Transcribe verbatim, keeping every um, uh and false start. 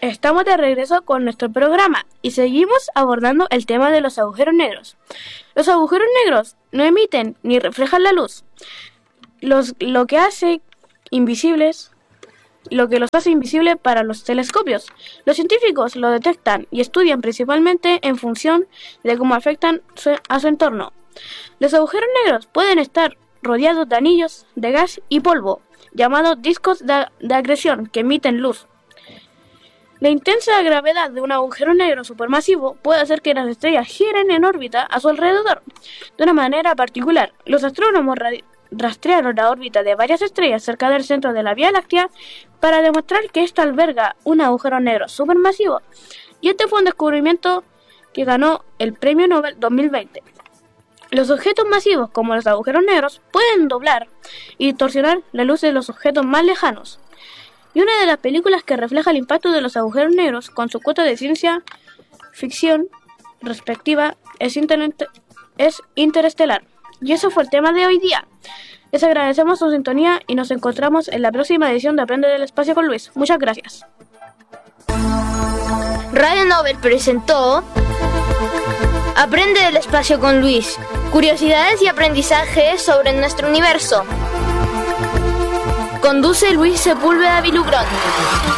Estamos de regreso con nuestro programa y seguimos abordando el tema de los agujeros negros. Los agujeros negros no emiten ni reflejan la luz, los, lo que hace invisibles, lo que los hace invisible para los telescopios. Los científicos lo detectan y estudian principalmente en función de cómo afectan su, a su entorno. Los agujeros negros pueden estar rodeados de anillos de gas y polvo, llamados discos de, de acreción, que emiten luz. La intensa gravedad de un agujero negro supermasivo puede hacer que las estrellas giren en órbita a su alrededor de una manera particular. Los astrónomos rastrearon la órbita de varias estrellas cerca del centro de la Vía Láctea para demostrar que ésta alberga un agujero negro supermasivo, y este fue un descubrimiento que ganó el Premio Nobel dos mil veinte. Los objetos masivos, como los agujeros negros, pueden doblar y distorsionar la luz de los objetos más lejanos. Y una de las películas que refleja el impacto de los agujeros negros con su cuota de ciencia ficción respectiva es, Inter- es Interestelar. Y eso fue el tema de hoy día. Les agradecemos su sintonía y nos encontramos en la próxima edición de Aprende del Espacio con Luis. Muchas gracias. Radio Nobel presentó Aprende del Espacio con Luis. Curiosidades y aprendizajes sobre nuestro universo. Conduce Luis Sepúlveda Vilugrón.